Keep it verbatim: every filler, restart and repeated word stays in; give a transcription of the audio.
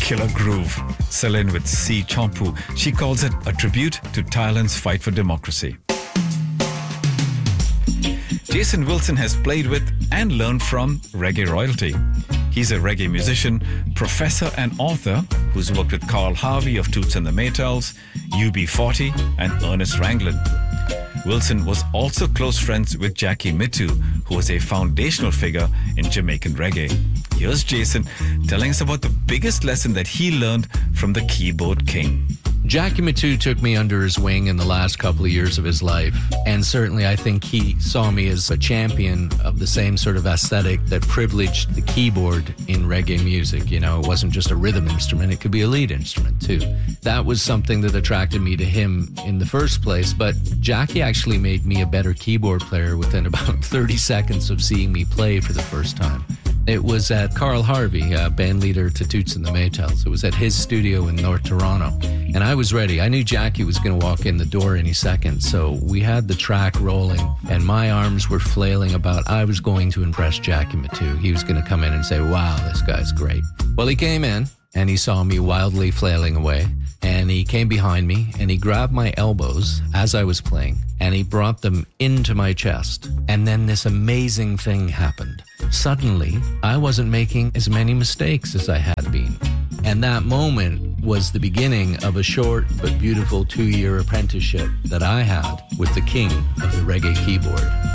killer groove. Celine with C. Chompu. She calls it a tribute to Thailand's fight for democracy. Jason Wilson has played with and learned from reggae royalty. He's a reggae musician, professor and author who's worked with Carl Harvey of Toots and the Maytals, U B forty and Ernest Ranglin. Wilson was also close friends with Jackie Mittoo, who was a foundational figure in Jamaican reggae. Here's Jason telling us about the biggest lesson that he learned from the keyboard king. Jackie Mittoo took me under his wing in the last couple of years of his life, and certainly I think he saw me as a champion of the same sort of aesthetic that privileged the keyboard in reggae music. You know, it wasn't just a rhythm instrument, it could be a lead instrument too. That was something that attracted me to him in the first place, but Jackie actually made me a better keyboard player within about thirty seconds of seeing me play for the first time. It was at Carl Harvey, uh, band leader to Toots and the Maytals. It was at his studio in North Toronto. And I was ready. I knew Jackie was going to walk in the door any second. So we had the track rolling and my arms were flailing about. I was going to impress Jackie Mittoo. He was going to come in and say, wow, this guy's great. Well, he came in and he saw me wildly flailing away. And he came behind me and he grabbed my elbows as I was playing and he brought them into my chest. And then this amazing thing happened. Suddenly, I wasn't making as many mistakes as I had been. And that moment was the beginning of a short but beautiful two-year apprenticeship that I had with the king of the reggae keyboard.